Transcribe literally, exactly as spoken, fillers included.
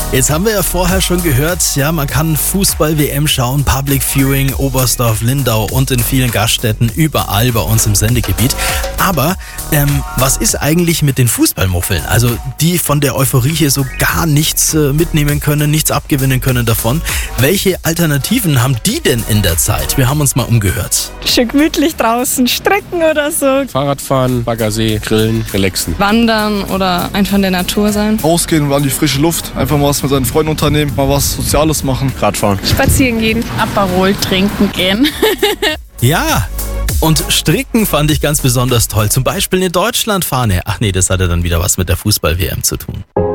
Jetzt haben wir ja vorher schon gehört, ja, man kann Fußball-W M schauen, Public Viewing, Oberstdorf, Lindau und in vielen Gaststätten überall bei uns im Sendegebiet. Aber ähm, was ist eigentlich mit den Fußballmuffeln? Also die von der Euphorie hier so gar nichts äh, mitnehmen können, nichts abgewinnen können davon. Welche Alternativen haben die denn in der Zeit? Wir haben uns mal umgehört. Schön gemütlich draußen strecken oder so. Fahrradfahren, Baggersee, Grillen, relaxen. Wandern oder einfach in der Natur sein. Rausgehen an die frische Luft, einfach mal was mit seinen Freunden unternehmen, mal was Soziales machen. Radfahren. Spazieren gehen. Aperol trinken gehen. Ja, und Stricken fand ich ganz besonders toll. Zum Beispiel eine Deutschlandfahne. Ach nee, das hatte dann wieder was mit der Fußball-W M zu tun.